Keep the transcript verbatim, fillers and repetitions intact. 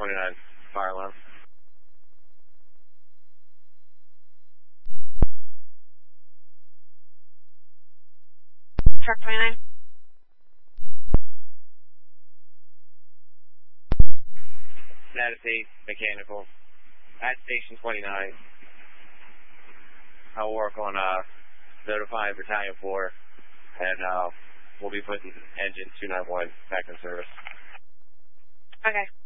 twenty-nine, fire alarm. Truck twenty-nine. Status eight, mechanical. At station twenty-nine. I'll work on uh, notifying Battalion four, and uh, we'll be putting engine two ninety-one back in service. Okay.